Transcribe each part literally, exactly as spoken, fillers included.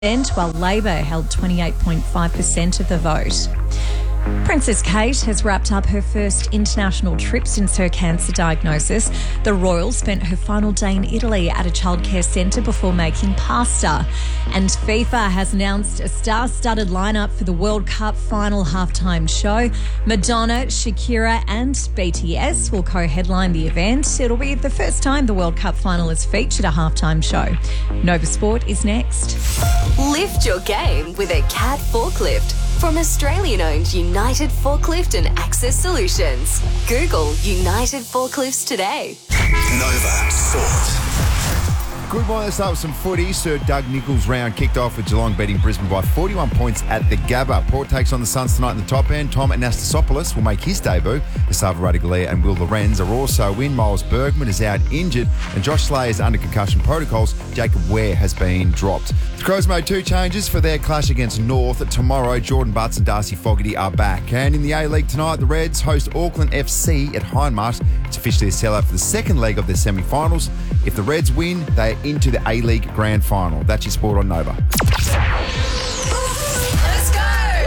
while Labor held twenty-eight point five percent of the vote. Princess Kate has wrapped up her first international trip since her cancer diagnosis. The royal spent her final day in Italy at a childcare centre before making pasta. And FIFA has announced a star-studded lineup for the World Cup final halftime show. Madonna, Shakira and B T S will co-headline the event. It'll be the first time the World Cup final has featured a halftime show. Nova Sport is next. Lift your game with a Cat forklift from Australian-owned United Forklift and Access Solutions. Google United Forklifts today. Nova Sport. Good morning. Let's start with some footy. Sir Doug Nicholls' round kicked off with Geelong beating Brisbane by forty-one points at the Gabba. Port takes on the Suns tonight in the top end. Tom Anastasopoulos will make his debut. Esava Radigalia and Will Lorenz are also in. Miles Bergman is out injured and Josh Slay is under concussion protocols. Jacob Ware has been dropped. The Crows made two changes for their clash against North. Tomorrow, Jordan Butts and Darcy Fogarty are back. And in the A-League tonight, the Reds host Auckland F C at Hindmarsh. It's officially a sellout for the second leg of their semi-finals. If the Reds win, they are into the A-League Grand Final. That's your sport on Nova. Let's go!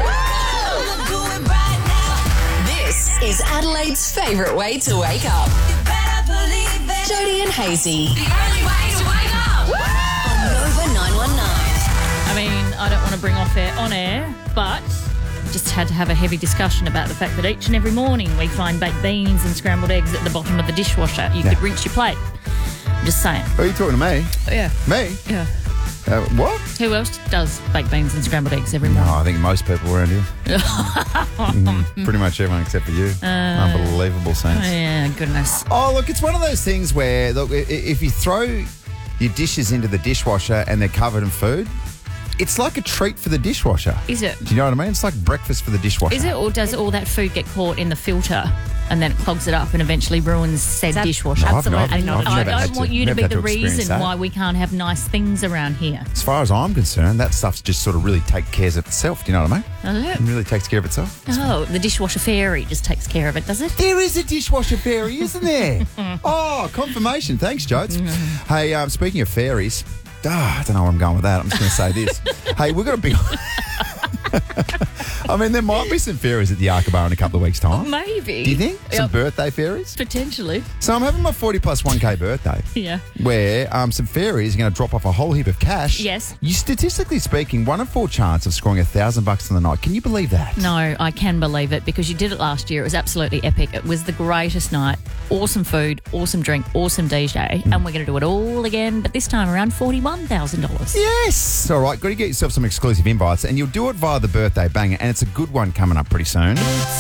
This is Adelaide's favourite way to wake up. Jody and Hazy. The only way to wake up! On Nova nine one nine. I mean, I don't want to bring off air on air, but just had to have a heavy discussion about the fact that each and every morning we find baked beans and scrambled eggs at the bottom of the dishwasher. You Yeah. could rinse your plate. I'm just saying. Are you talking to me? Yeah. Me? Yeah. Uh, what? Who else does baked beans and scrambled eggs every No, morning? I think most people around here. Mm, pretty much everyone except for you. Uh, Unbelievable sense. Oh, yeah, goodness. Oh, look, it's one of those things where, look, i- if you throw your dishes into the dishwasher and they're covered in food, it's like a treat for the dishwasher. Is it? Do you know what I mean? It's like breakfast for the dishwasher. Is it, or does all that food get caught in the filter and then it clogs it up and eventually ruins said That- dishwasher? No, I've not- Absolutely not. I've I never had don't to- want you to never be had the to experience reason that. why we can't have nice things around here. As far as I'm concerned, that stuff's just sort of really take care of itself. Do you know what I mean? Does it? It really takes care of itself. Oh, the dishwasher fairy just takes care of it, does it? There is a dishwasher fairy, isn't there? Oh, confirmation. Thanks, Jodes. Hey, um, speaking of fairies, ah, I don't know where I'm going with that. I'm just going to say this. Hey, we've got a big... I mean, there might be some fairies at the Arkabar in a couple of weeks' time. Maybe. Do you think? Some Yep. birthday fairies? Potentially. So I'm having my forty plus one K birthday. Yeah. Where um, some fairies are going to drop off a whole heap of cash. Yes. You statistically speaking, one in four chance of scoring a thousand bucks in the night. Can you believe that? No, I can believe it because you did it last year. It was absolutely epic. It was the greatest night. Awesome food, awesome drink, awesome D J. Mm. And we're going to do it all again, but this time around forty-one thousand dollars. Yes. All right. Got to get yourself some exclusive invites, and you'll do it via the birthday banger, and it's a good one coming up pretty soon.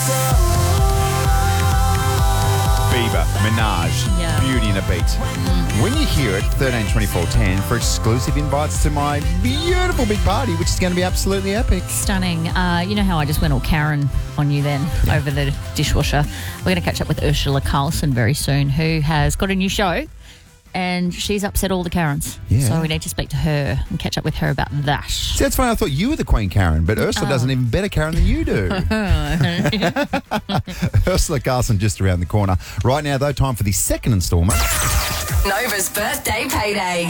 Bieber, Minaj, Yeah. Beauty and a Beat. When you hear it, thirteen twenty-four ten for exclusive invites to my beautiful big party, which is going to be absolutely epic. Stunning. Uh, you know how I just went all Karen on you then over the dishwasher? We're going to catch up with Ursula Carlson very soon, who has got a new show. And she's upset all the Karens. Yeah. So we need to speak to her and catch up with her about that. See, that's funny. I thought you were the Queen Karen, but Ursula does an even better Karen than you do. Ursula Carlson just around the corner. Right now, though, time for the second instalment. Nova's birthday payday.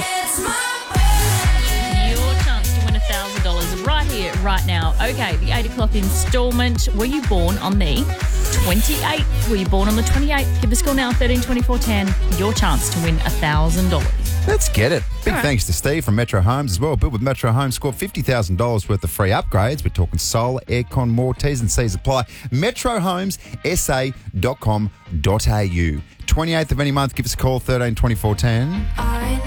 Your chance to win one thousand dollars right here, right now. Okay, the eight o'clock instalment. Were you born on the twenty-eighth? Were you born on the twenty-eighth? Give us a call now, thirteen twenty-four ten. Your chance to win one thousand dollars. Let's get it. Big All right. thanks to Steve from Metro Homes as well. Built with Metro Homes, scored fifty thousand dollars worth of free upgrades. We're talking solar, aircon, more. T's and C's apply. metro homes s a dot com dot a u. twenty-eighth of any month, give us a call, thirteen twenty-four ten.